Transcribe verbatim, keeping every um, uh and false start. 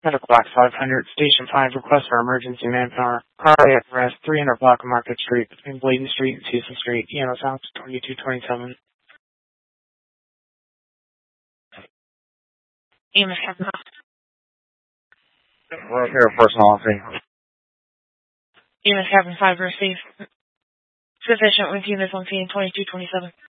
Medical Block five hundred, Station five, request for emergency manpower. Cardiac arrest, three hundred block of Market Street, between Bladen Street and Cecil Street, E N O South, twenty-two twenty-seven. E M S Captain House. We're up here, personal officer. E M S Captain five received sufficient with units on scene twenty-two twenty-seven.